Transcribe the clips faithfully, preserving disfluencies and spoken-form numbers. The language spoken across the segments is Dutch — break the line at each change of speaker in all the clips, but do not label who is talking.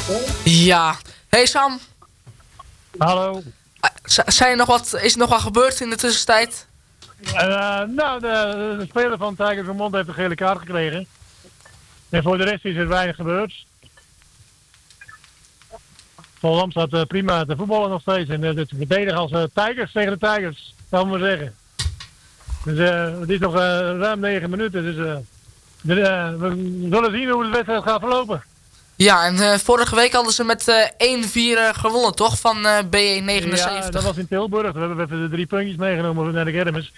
Ja. Hey Sam.
Hallo.
Zijn er nog wat, is er nog wat gebeurd in de tussentijd?
Uh, nou, de, de speler van Tigers Roermond heeft een gele kaart gekregen. En voor de rest is er weinig gebeurd. Volendam staat uh, prima te voetballen nog steeds. En uh, te verdedigen als uh, Tigers tegen de Tigers, zou ik maar zeggen. Dus uh, het is nog uh, ruim negen minuten. Dus uh, de, uh, we zullen zien hoe de wedstrijd gaat verlopen.
Ja, en uh, vorige week hadden ze met uh, één vier uh, gewonnen, toch? Van uh, B E negenenzeventig.
Ja, dat was in Tilburg. We hebben even de drie puntjes meegenomen naar de Kermis.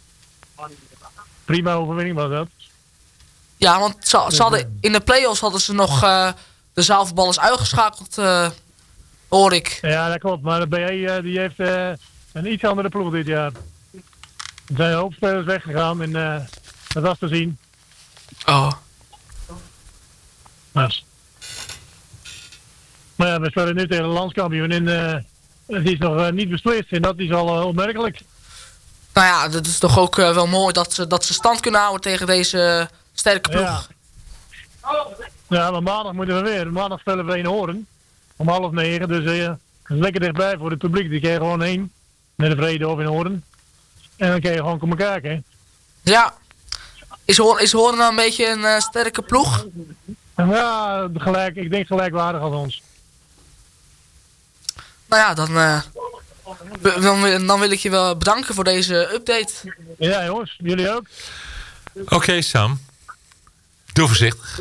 Prima overwinning was dat.
Ja, want ze, ze hadden, in de play-offs hadden ze nog uh, de zaalvoetballers uitgeschakeld, uh, hoor ik.
Ja, dat klopt. Maar de B E uh, die heeft uh, een iets andere ploeg dit jaar. Er zijn hoofdspelers weggegaan en uh, dat was te zien.
Oh.
Dus. Maar ja, we spelen nu tegen de landskampioen en uh, het is nog uh, niet beslist en dat is al uh, opmerkelijk.
Nou ja, dat is toch ook uh, wel mooi dat ze, dat ze stand kunnen houden tegen deze sterke ploeg.
Ja. Ja, maar maandag moeten we weer. Maandag spelen we in Hoorn. Om half negen, dus uh, dat is lekker dichtbij voor het publiek. Die kan je gewoon heen. Naar de Vredehof in Hoorn. En dan kan je gewoon komen kijken.
Ja. Is Hoorn, is Hoorn nou een beetje een uh, sterke ploeg?
Ja, gelijk, ik denk gelijkwaardig als ons.
Nou ja, dan, uh, dan, dan wil ik je wel bedanken voor deze update.
Ja jongens, jullie ook.
Oké okay, Sam. Doe voorzichtig.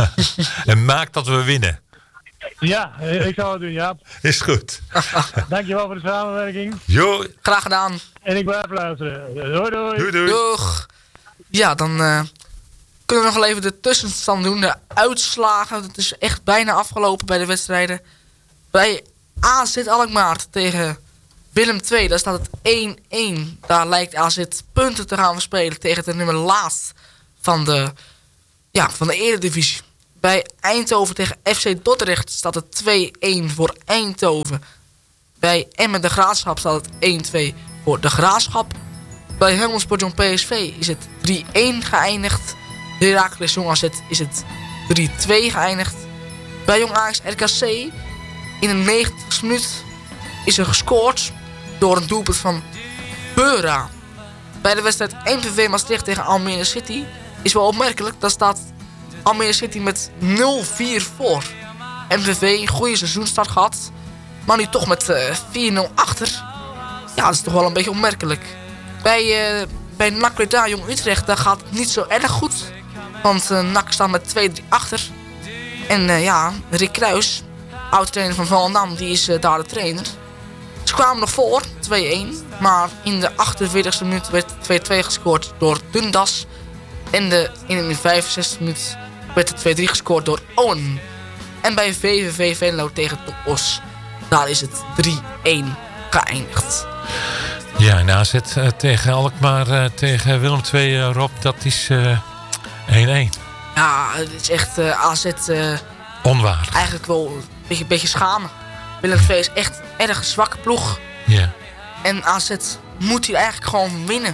En maak dat we winnen.
Ja, ik zal het doen, Jaap.
Is goed.
Dankjewel voor de samenwerking.
Jo.
Graag gedaan.
En ik blijf luisteren. Doei doei.
Doei doei.
Doeg. Ja, dan uh, kunnen we nog wel even de tussenstand doen. De uitslagen. Het is echt bijna afgelopen bij de wedstrijden. Bij A Z Alkmaar tegen Willem twee. Daar staat het één één. Daar lijkt A Z punten te gaan verspelen tegen de nummer laatst van de, ja, van de Eredivisie. Bij Eindhoven tegen F C Dordrecht staat het twee één voor Eindhoven. Bij Emmen de Graafschap staat het één twee voor de Graafschap. Bij Helmond Sport Jong P S V is het drie één geëindigd. Heracles Jong A Z is het drie twee geëindigd. Bij Jong Ajax R K C in de negentigste minuut is er gescoord door een doelpunt van Beura. Bij de wedstrijd M V V Maastricht tegen Almere City is wel opmerkelijk. Daar staat Almere City met nul vier voor. M V V een goede seizoenstart gehad, maar nu toch met uh, vier nul achter. Ja, dat is toch wel een beetje opmerkelijk. Bij, uh, bij N A C Breda Jong Utrecht daar gaat het niet zo erg goed. Want uh, N A C staat met twee drie achter. En uh, ja, Rick Kruis, oud-trainer van Volendam, die is uh, daar de trainer. Ze kwamen nog voor, twee één. Maar in de achtenveertigste minuut werd twee twee gescoord door Dundas. En de, in de vijfenzestigste minuut werd de twee drie gescoord door Owen. En bij V V V Venlo tegen Top Os, daar is het drie één geëindigd.
Ja, en A Z uh, tegen Alkmaar uh, tegen Willem twee, uh, Rob, dat is uh, één één.
Ja, het is echt uh, A Z uh,
onwaar.
Eigenlijk wel een beetje, beetje schamen. Willem twee is echt een erg zwakke ploeg.
Ja.
En A Z moet hier eigenlijk gewoon winnen.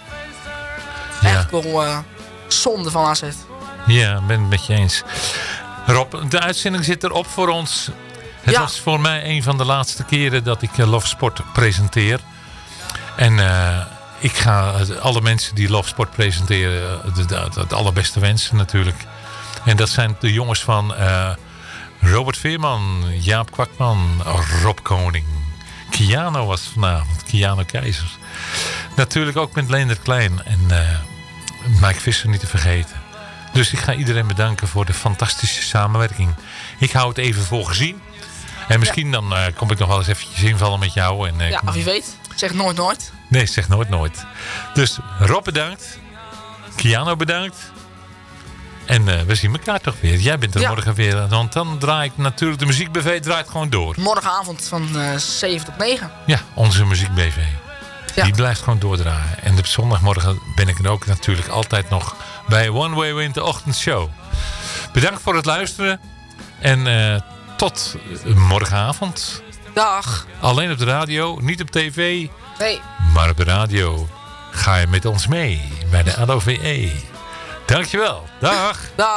Ja.
Eigenlijk wel uh, zonde van A Z.
Ja, ben het met je eens. Rob, de uitzending zit erop voor ons. Het
ja.
was voor mij een van de laatste keren dat ik uh, Love Sport presenteer. En uh, ik ga alle mensen die Love Sport presenteren het, het allerbeste wensen natuurlijk. En dat zijn de jongens van uh, Robert Veerman, Jaap Kwakman, Rob Koning. Kiano was vanavond, Kiano Keizer. Natuurlijk ook met Leender Klein en uh, Mike Visser niet te vergeten. Dus ik ga iedereen bedanken voor de fantastische samenwerking. Ik hou het even voor gezien. En misschien ja. dan uh, kom ik nog wel eens eventjes invallen met jou. En, uh,
ja, wie weet. Zeg nooit nooit.
Nee, zeg nooit nooit. Dus Rob bedankt. Kiano bedankt. En uh, we zien elkaar toch weer. Jij bent er ja. morgen weer. Want dan draait natuurlijk de Muziek B V draait gewoon door.
Morgenavond van uh, zeven tot negen.
Ja, onze Muziek B V. Ja. Die blijft gewoon doordraaien. En op zondagmorgen ben ik er ook natuurlijk altijd nog bij One Way Wind, de ochtendshow. Bedankt voor het luisteren. En uh, tot morgenavond.
Dag.
Alleen op de radio, niet op tv.
Nee.
Maar op de radio ga je met ons mee bij de L O V E. Dankjewel. Dag.
Dag.